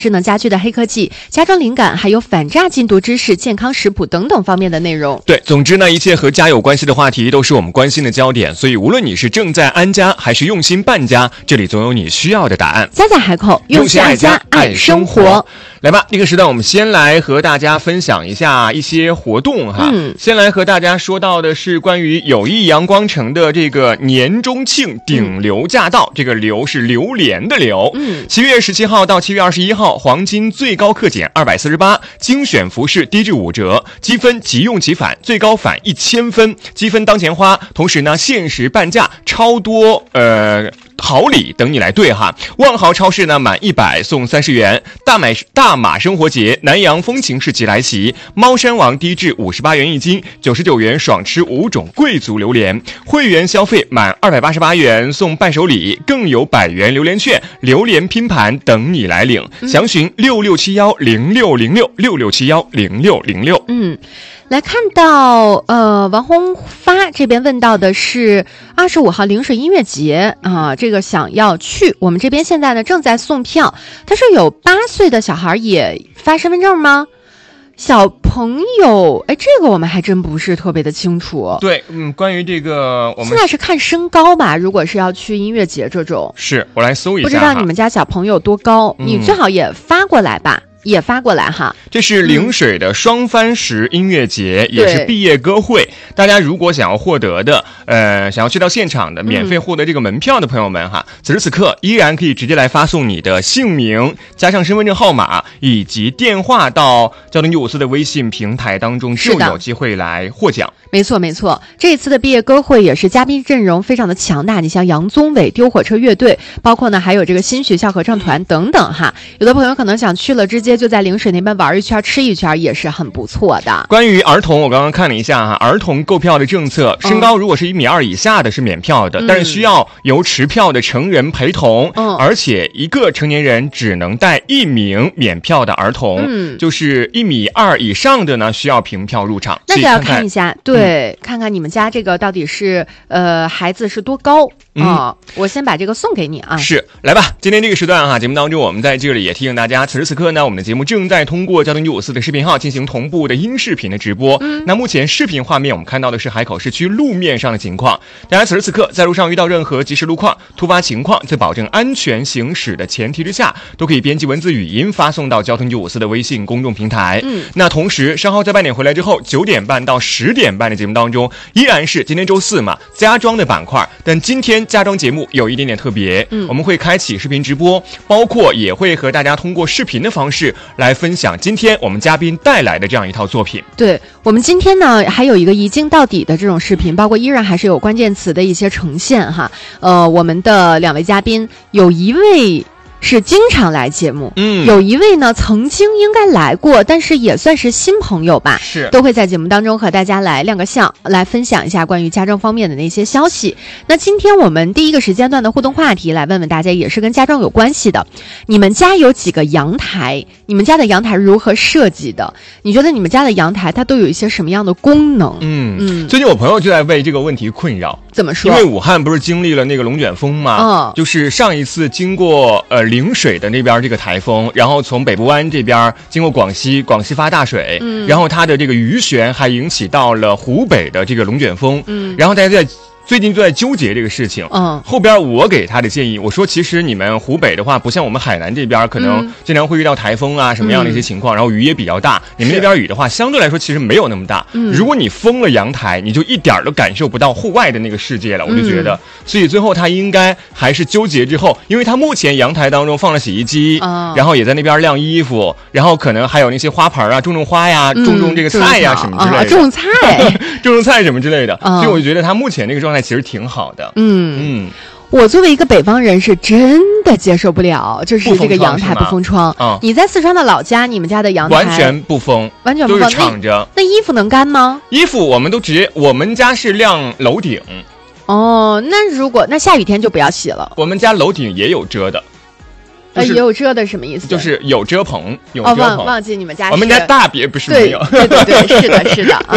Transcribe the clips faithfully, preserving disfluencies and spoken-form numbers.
智能家居的黑科技、家装灵感，还有反诈禁毒知识、健康食谱等等方面的内容。 对，总之呢，一切和家有关系的话题都是我们关心的焦点，所以无论你是正在安家还是用心办家，这里总有你需要的答案。 家在海口，用心爱家，爱生活。 来吧，这个时段我们先来和大家分享一下一些活动哈。嗯，先来和大家说到的是关于友谊阳光城的这个年中庆顶流驾到，嗯、这个流是榴莲的流。嗯，七月十七号到七月二十一号，黄金最高克减二百四十八，精选服饰低至五折，积分即用即返，最高返一千分，积分当前花。同时呢，限时半价，超多呃。好礼等你来兑哈！万豪超市呢，满一百送三十元。大买大马生活节，南洋风情市集来袭，猫山王低至五十八元一斤，九十九元爽吃五种贵族榴莲。会员消费满二百八十八元送伴手礼，更有百元榴莲券、榴莲拼盘等你来领。详询六六七幺零六零六六六七幺零六零六。 嗯。来看到，呃，王红发这边问到的是二十五号陵水音乐节啊，这个想要去，我们这边现在呢正在送票。他说有八岁的小孩也发身份证吗？小朋友，哎，这个我们还真不是特别的清楚。 对，嗯，关于这个，我们现在是看身高吧？如果是要去音乐节这种， 是我来搜一下， 不知道你们家小朋友多高，嗯、你最好也发过来吧。也发过来哈， 这是陵水的双番石音乐节，嗯、也是毕业歌会。大家如果想要获得的，呃，想要去到现场的，免费获得这个门票的朋友们哈，嗯、此时此刻依然可以直接来发送你的姓名，加上身份证号码以及电话到交通九五四的微信平台当中，就有机会来获奖。 没错没错，这一次的毕业歌会也是嘉宾阵容非常的强大，你像杨宗纬、丢火车乐队，包括呢还有这个新学校合唱团等等哈。有的朋友可能想去了，直接就在陵水那边玩一圈吃一圈也是很不错的。 关于儿童，我刚刚看了一下哈，儿童购票的政策，身高如果是一米二以下的是免票的，嗯、但是需要由持票的成人陪同，嗯、而且一个成年人只能带一名免票的儿童，嗯、就是一米二以上的呢需要凭票入场。 那就要看一下，对。对，看看你们家这个到底是呃孩子是多高啊、嗯哦？我先把这个送给你啊。 是，来吧，今天这个时段哈，节目当中我们在这里也提醒大家，此时此刻呢，我们的节目正在通过交通九五四的视频号进行同步的音视频的直播。嗯，那目前视频画面我们看到的是海口市区路面上的情况。大家此时此刻在路上遇到任何即时路况、突发情况，在保证安全行驶的前提之下，都可以编辑文字语音发送到交通九五四的微信公众平台。嗯，那同时稍后在半点回来之后，九点半到十点半的节目当中，依然是今天周四嘛，家装的板块，但今天家装节目有一点点特别，嗯，我们会开启视频直播，包括也会和大家通过视频的方式来分享今天我们嘉宾带来的这样一套作品。 对，我们今天呢还有一个一镜到底的这种视频，包括依然还是有关键词的一些呈现哈。呃，我们的两位嘉宾有一位是经常来节目，嗯，有一位呢曾经应该来过，但是也算是新朋友吧， 是都会在节目当中和大家来亮个相，来分享一下关于家装方面的那些消息。那今天我们第一个时间段的互动话题，来问问大家，也是跟家装有关系的。你们家有几个阳台？你们家的阳台如何设计的？你觉得你们家的阳台它都有一些什么样的功能？ 嗯嗯，最近我朋友就在为这个问题困扰。 怎么说？ 因为武汉不是经历了那个龙卷风吗？嗯，就是上一次经过呃陵水的那边这个台风，然后从北部湾这边经过广西，广西发大水，嗯，然后它的这个余弦还引起到了湖北的这个龙卷风，嗯，然后大家在最近就在纠结这个事情。嗯，后边我给他的建议，我说其实你们湖北的话，不像我们海南这边可能经常会遇到台风啊、嗯、什么样的一些情况，然后雨也比较大。你们那边雨的话，相对来说其实没有那么大。嗯，如果你封了阳台，你就一点都感受不到户外的那个世界了。我就觉得，嗯、所以最后他应该还是纠结之后，因为他目前阳台当中放了洗衣机，哦、然后也在那边晾衣服，然后可能还有那些花盆啊，种种花呀，嗯、种种这个菜呀什么之类的，啊、 种菜， 种种菜什么之类的。哦、所以我就觉得他目前那个状态其实挺好的。 嗯嗯，我作为一个北方人是真的接受不了，就是这个阳台不封窗。嗯，你在四川的老家，你们家的阳台完全不封， 完全不封， 就是敞着。 那衣服能干吗？ 衣服我们都直接，我们家是晾楼顶。 哦，那如果那下雨天就不要洗了。 我们家楼顶也有遮的。 呃，也有遮的什么意思？ 就是有遮棚，有遮棚。 哦，忘忘记你们家是。 我们家大别不是没有。 对对对对，是的，是的啊。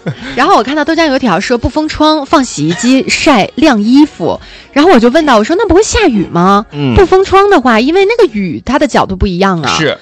然后我看到豆浆油条说不封窗放洗衣机晒晾衣服，然后我就问到，我说那不会下雨吗？嗯，不封窗的话，因为那个雨它的角度不一样啊， 是